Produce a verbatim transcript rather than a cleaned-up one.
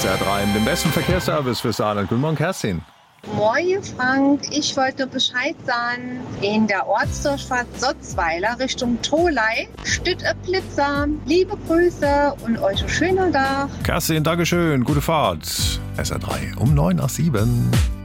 S R drei mit dem besten Verkehrsservice für Saarland. Guten Morgen, Kerstin. Moin Frank, ich wollte Bescheid sagen, in der Ortsdurchfahrt Sotzweiler Richtung Tholey steht ein Blitzer. Liebe Grüße und euch einen schönen Tag. Kerstin, Dankeschön, gute Fahrt. S R drei um neun nach sieben.